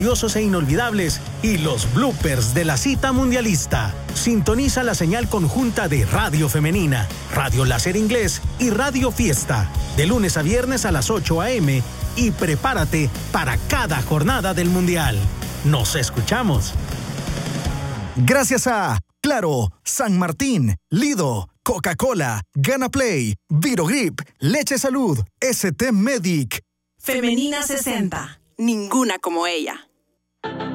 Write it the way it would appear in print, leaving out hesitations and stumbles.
e inolvidables y los bloopers de la cita mundialista. Sintoniza la señal conjunta de Radio Femenina, Radio Láser Inglés y Radio Fiesta, de lunes a viernes a las 8 a.m. y prepárate para cada jornada del Mundial. ¡Nos escuchamos! Gracias a Claro, San Martín, Lido, Coca-Cola, Gana Play, Virogrip, Leche Salud, ST Medic. Femenina 60. Ninguna como ella.